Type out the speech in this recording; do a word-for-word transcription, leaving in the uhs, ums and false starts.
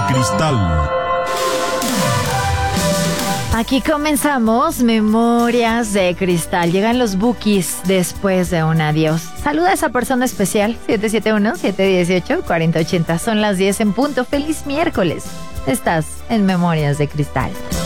Cristal. Aquí comenzamos Memorias de Cristal. Llegan los Bukis después de un adiós. Saluda a esa persona especial. siete siete uno, siete uno ocho, cuatro cero ocho cero. Son las diez en punto. Feliz miércoles. Estás en Memorias de Cristal.